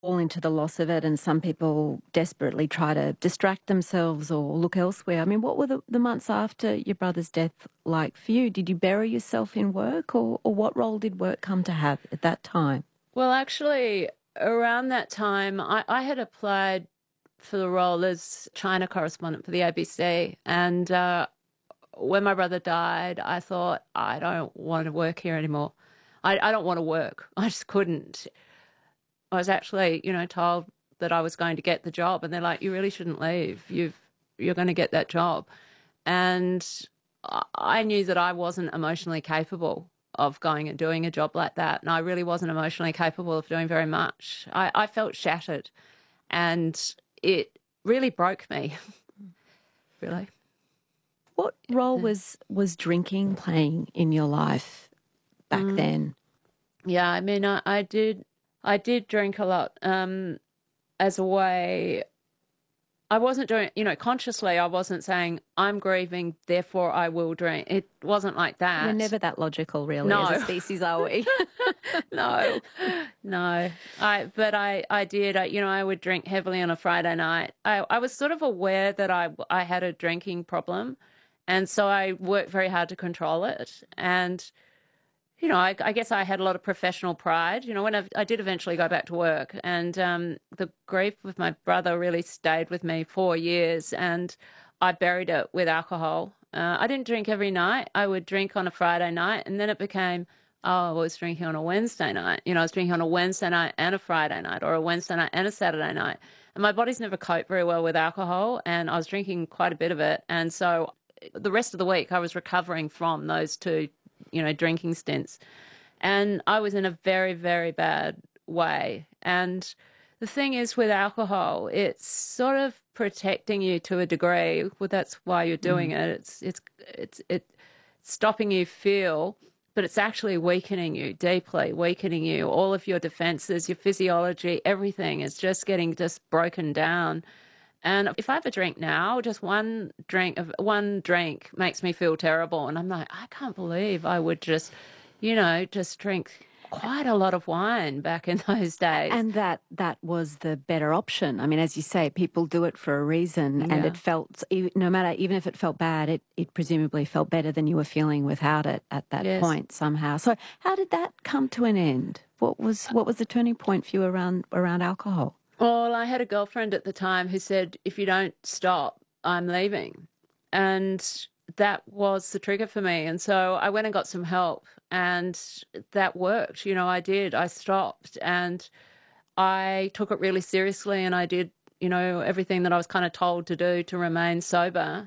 fall into the loss of it, and some people desperately try to distract themselves or look elsewhere. I mean, what were the months after your brother's death like for you? Did you bury yourself in work, or what role did work come to have at that time? Well, actually, around that time, I had applied for the role as China correspondent for the ABC. And when my brother died, I thought, I don't want to work here anymore. I don't want to work. I just couldn't. I was actually, told that I was going to get the job, and they're like, "You really shouldn't leave. You're going to get that job." And I knew that I wasn't emotionally capable of going and doing a job like that, and I really wasn't emotionally capable of doing very much. I felt shattered, and it really broke me. Really. What role was drinking playing in your life back then? Yeah, I mean, I did drink a lot as a way. I wasn't doing, consciously, I wasn't saying, I'm grieving, therefore I will drink. It wasn't like that. We're never that logical, really, No. as a species, are we? No, no. But I did, I would drink heavily on a Friday night. I was sort of aware that I had a drinking problem. And so I worked very hard to control it. And I guess I had a lot of professional pride. When I did eventually go back to work, and the grief with my brother really stayed with me 4 years, and I buried it with alcohol. I didn't drink every night. I would drink on a Friday night, and then it became, I was drinking on a Wednesday night. I was drinking on a Wednesday night and a Friday night, or a Wednesday night and a Saturday night. And my body's never coped very well with alcohol, and I was drinking quite a bit of it. And so the rest of the week I was recovering from those two drinking stints. And I was in a very, very bad way. And the thing is with alcohol, it's sort of protecting you to a degree. Well, that's why you're doing it. It's stopping you feel, but it's actually weakening you, deeply weakening you. All of your defenses, your physiology, everything is just getting broken down. And if I have a drink now, just one drink makes me feel terrible. And I'm like, I can't believe I would just drink quite a lot of wine back in those days. And that was the better option. I mean, as you say, people do it for a reason, and it felt, no matter, even if it felt bad, it presumably felt better than you were feeling without it at that point somehow. So how did that come to an end? What was the turning point for you around alcohol? Well, I had a girlfriend at the time who said, if you don't stop, I'm leaving. And that was the trigger for me. And so I went and got some help, and that worked. I did. I stopped, and I took it really seriously, and I did, everything that I was kind of told to do to remain sober.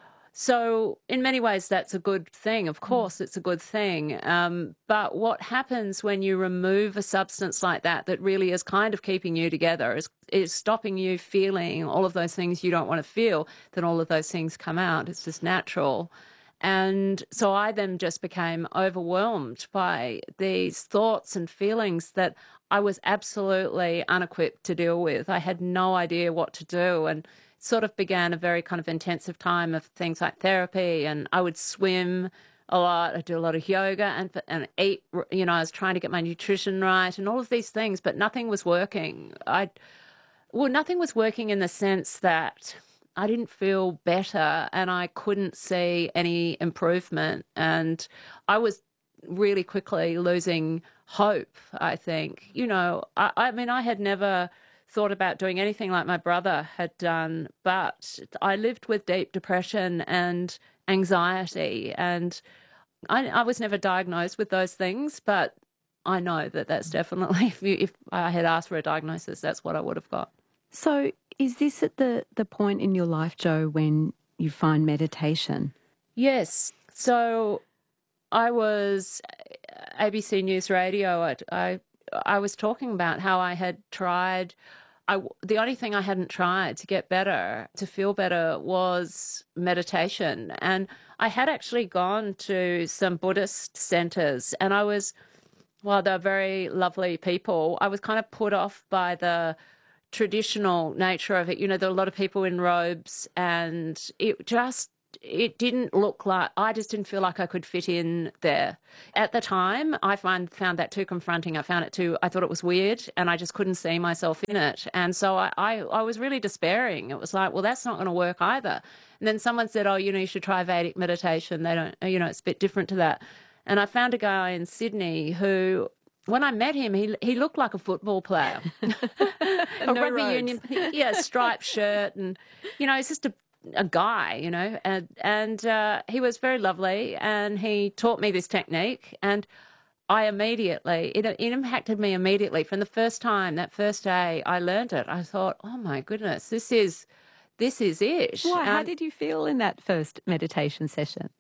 So in many ways, that's a good thing. Of course, it's a good thing. But what happens when you remove a substance like that really is kind of keeping you together, is stopping you feeling all of those things you don't want to feel, then all of those things come out. It's just natural. And so I then just became overwhelmed by these thoughts and feelings that I was absolutely unequipped to deal with. I had no idea what to do, and sort of began a very kind of intensive time of things like therapy. And I would swim a lot. I'd do a lot of yoga and eat, I was trying to get my nutrition right and all of these things, but nothing was working. Nothing was working in the sense that I didn't feel better, and I couldn't see any improvement. And I was really quickly losing hope, I think. I mean, I had never thought about doing anything like my brother had done, but I lived with deep depression and anxiety, and I was never diagnosed with those things, but I know that that's definitely, if I had asked for a diagnosis, that's what I would have got. So is this at the point in your life, Jo, when you find meditation? Yes. So I was ABC News Radio. I was talking about how I had tried. The only thing I hadn't tried to get better, to feel better, was meditation. And I had actually gone to some Buddhist centers, and while they're very lovely people, I was kind of put off by the traditional nature of it. There are a lot of people in robes, and it just it didn't look like, I just didn't feel like I could fit in there. At the time, I found that too confronting. I thought it was weird, and I just couldn't see myself in it. And so I was really despairing. It was like, well, that's not going to work either. And then someone said, oh, you should try Vedic meditation. They don't, it's a bit different to that. And I found a guy in Sydney who, when I met him, he looked like a football player. A rugby union, striped shirt, and, he's just a guy, and he was very lovely, and he taught me this technique, and it impacted me immediately. From the first time, that first day I learned it, I thought, oh my goodness, this is it. Why? How did you feel in that first meditation session?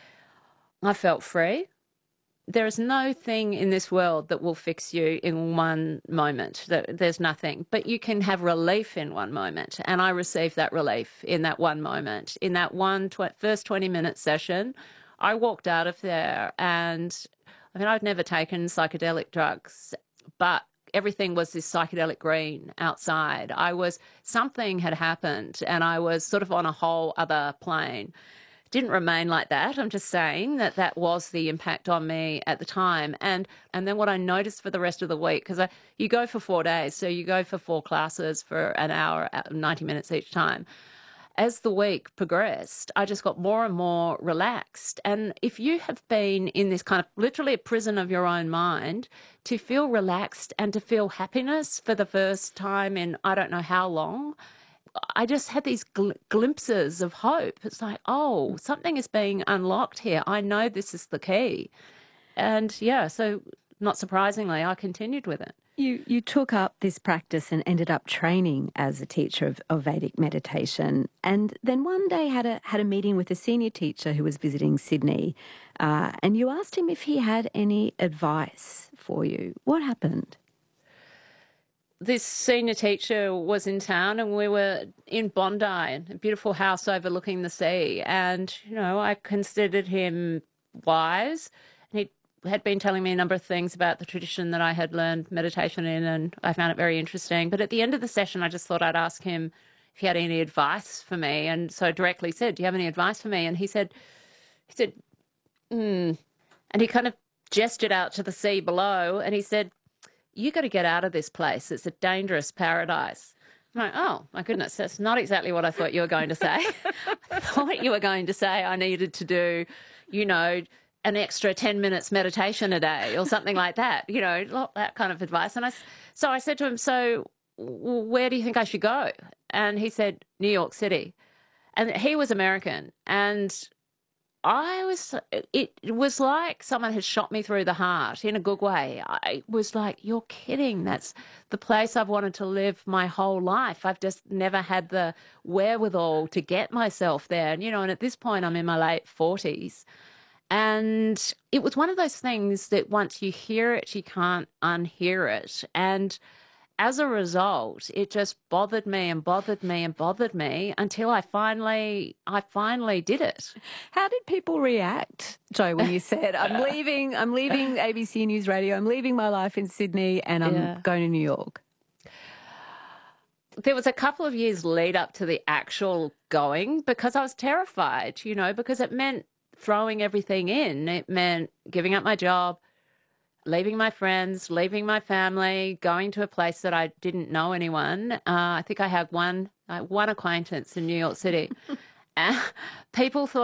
I felt free. There is no thing in this world that will fix you in one moment. There's nothing. But you can have relief in one moment. And I received that relief in that one moment. In that first 20-minute session, I walked out of there, and I'd never taken psychedelic drugs, but everything was this psychedelic green outside. Something had happened, and I was sort of on a whole other plane. Didn't remain like that. I'm just saying that was the impact on me at the time. And then what I noticed for the rest of the week, because you go for 4 days, so you go for 4 classes for an hour, 90 minutes each time. As the week progressed, I just got more and more relaxed. And if you have been in this kind of literally a prison of your own mind, to feel relaxed and to feel happiness for the first time in I don't know how long, I just had these glimpses of hope. It's like, oh, something is being unlocked here. I know this is the key. And so not surprisingly, I continued with it. You took up this practice and ended up training as a teacher of Vedic meditation, and then one day had a meeting with a senior teacher who was visiting Sydney, and you asked him if he had any advice for you. What happened? This senior teacher was in town, and we were in Bondi, a beautiful house overlooking the sea. And, I considered him wise. And he had been telling me a number of things about the tradition that I had learned meditation in, and I found it very interesting. But at the end of the session, I just thought I'd ask him if he had any advice for me. And so I directly said, do you have any advice for me? And he said, and he kind of gestured out to the sea below, and he said, you got to get out of this place. It's a dangerous paradise. I'm like, oh, my goodness, that's not exactly what I thought you were going to say. I thought you were going to say I needed to do, an extra 10 minutes meditation a day or something like that, that kind of advice. And so I said to him, so where do you think I should go? And he said, New York City. And he was American. And it was like someone had shot me through the heart in a good way. I was like, you're kidding. That's the place I've wanted to live my whole life. I've just never had the wherewithal to get myself there. And, and at this point I'm in my late 40s. And it was one of those things that once you hear it, you can't unhear it. And as a result, it just bothered me and bothered me and bothered me until I finally did it. How did people react, Jo, when you said, I'm leaving ABC News Radio, I'm leaving my life in Sydney, and I'm going to New York? There was a couple of years lead up to the actual going, because I was terrified, because it meant throwing everything in. It meant giving up my job, leaving my friends, leaving my family, going to a place that I didn't know anyone. I think I had one acquaintance in New York City. People thought